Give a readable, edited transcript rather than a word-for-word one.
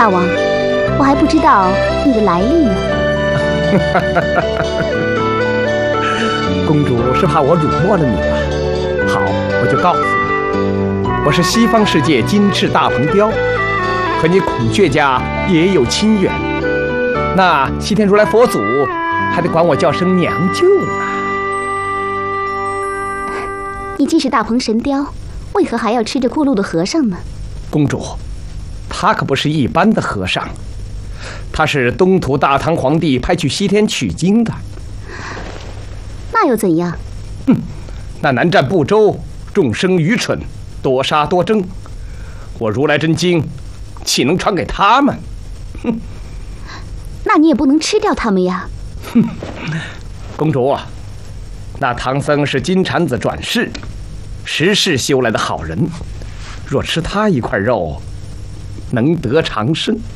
大王，我还不知道你的来历呢。 公主是怕我辱没了你吧？好，我就告诉你，我是西方世界金翅大鹏雕，和你孔雀家也有亲缘。那西天如来佛祖还得管我叫声娘舅呢。 你既是大鹏神雕，为何还要吃着过路的和尚呢？ 公主，他可不是一般的和尚，他是东土大唐皇帝派去西天取经的。 那又怎样？ 那南赡部洲众生愚蠢，多杀多争，我如来真经岂能传给他们？ 那你也不能吃掉他们呀。 公主啊，那唐僧是金蝉子转世，十世修来的好人，若吃他一块肉，能得长生。